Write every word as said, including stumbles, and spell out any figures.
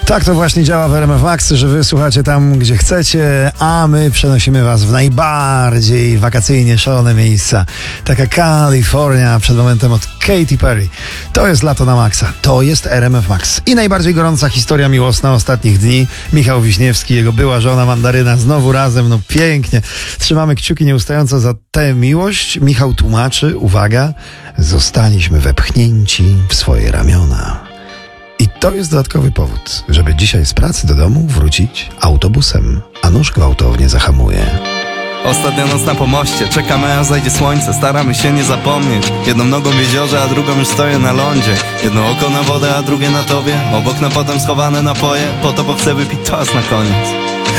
Tak to właśnie działa w R M F Max, że wy słuchacie tam, gdzie chcecie, a my przenosimy was w najbardziej wakacyjnie szalone miejsca. Taka Kalifornia przed momentem od Katy Perry. To jest lato na maksa. To jest R M F Max. I najbardziej gorąca historia miłosna ostatnich dni. Michał Wiśniewski, jego była żona Mandaryna, znowu razem, no pięknie. Trzymamy kciuki nieustająco za tę miłość. Michał tłumaczy, uwaga, zostaliśmy wepchnięci w swoje ramiona. I to jest dodatkowy powód, żeby dzisiaj z pracy do domu wrócić autobusem, a nóż gwałtownie zahamuje. Ostatnia noc na pomoście, czekamy aż zajdzie słońce. Staramy się nie zapomnieć. Jedną nogą w jeziorze, a drugą już stoję na lądzie. Jedno oko na wodę, a drugie na tobie. Obok na potem schowane napoje. Po to, bo chcę wypić toast na koniec.